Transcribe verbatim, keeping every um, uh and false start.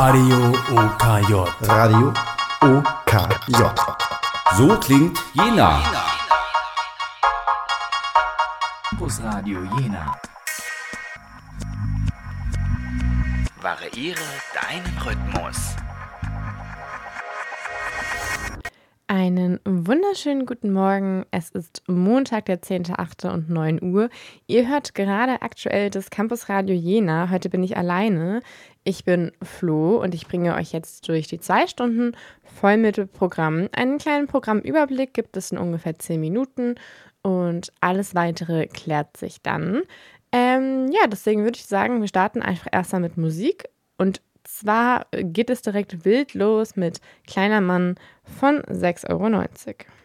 Radio O K J. Radio O K J. So klingt Jena. Campus Radio Jena. Variiere deinen Rhythmus. Einen wunderschönen guten Morgen. Es ist Montag, der zehnter achte und neun Uhr. Ihr hört gerade aktuell das Campus Radio Jena. Heute bin ich alleine. Ich bin Flo und ich bringe euch jetzt durch die zwei Stunden voll mit Programm. Einen kleinen Programmüberblick gibt es in ungefähr zehn Minuten und alles Weitere klärt sich dann. Ähm, ja, deswegen würde ich sagen, wir starten einfach erstmal mit Musik und zwar geht es direkt wild los mit Kleiner Mann von sechs Euro neunzig.